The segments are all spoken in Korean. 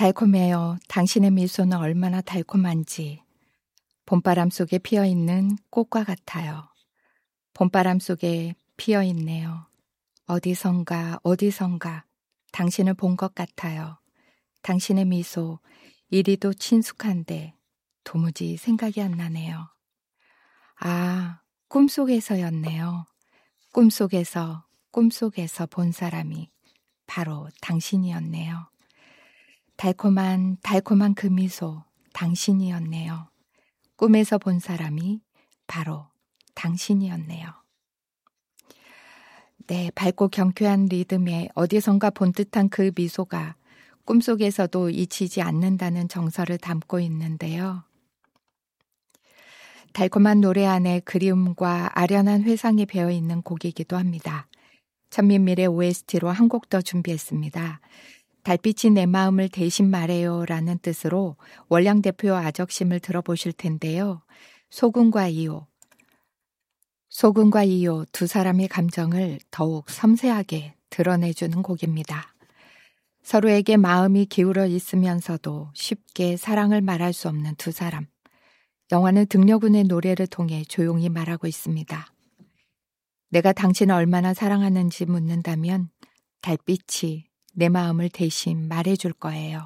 달콤해요. 당신의 미소는 얼마나 달콤한지. 봄바람 속에 피어있는 꽃과 같아요. 봄바람 속에 피어있네요. 어디선가 당신을 본 것 같아요. 당신의 미소 이리도 친숙한데 도무지 생각이 안 나네요. 아, 꿈속에서였네요. 꿈속에서 본 사람이 바로 당신이었네요. 달콤한 그 미소 당신이었네요. 꿈에서 본 사람이 바로 당신이었네요. 네, 밝고 경쾌한 리듬에 어디선가 본 듯한 그 미소가 꿈속에서도 잊히지 않는다는 정서를 담고 있는데요. 달콤한 노래 안에 그리움과 아련한 회상이 배어있는 곡이기도 합니다. 천민밀의 OST로 한 곡 더 준비했습니다. 달빛이 내 마음을 대신 말해요 라는 뜻으로 월량 대표 아적심을 들어보실 텐데요. 소금과 이오 두 사람의 감정을 더욱 섬세하게 드러내주는 곡입니다. 서로에게 마음이 기울어 있으면서도 쉽게 사랑을 말할 수 없는 두 사람. 영화는 등려군의 노래를 통해 조용히 말하고 있습니다. 내가 당신을 얼마나 사랑하는지 묻는다면 달빛이 내 마음을 대신 말해줄 거예요.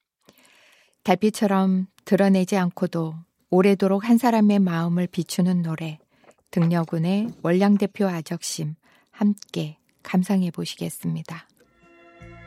달빛처럼 드러내지 않고도 오래도록 한 사람의 마음을 비추는 노래, 등려군의 월량 대표 아적심 함께 감상해 보시겠습니다.